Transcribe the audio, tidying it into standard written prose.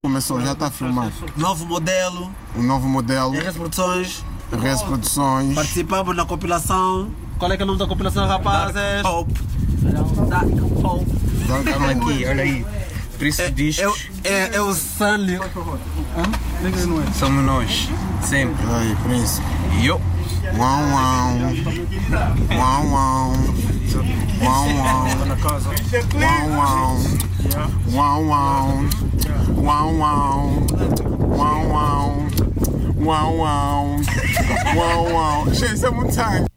Começou, já está a filmar. Novo modelo, O novo modelo, RS Produções. RS Produções. Participamos na compilação. Qual é que é o nome da compilação, rapazes? Dark Hope. Estamos aqui, olha aí. Preço discos. É o Sunny. Somos nós. Sempre. Aí, príncipe. Eu. Uau, uau. Uau, uau. Uau, uau. Uau, uau. Uau, uau. Uau, uau. Uau, uau. Uau, uau. Uau, uau. Gente, isso é muito sangue.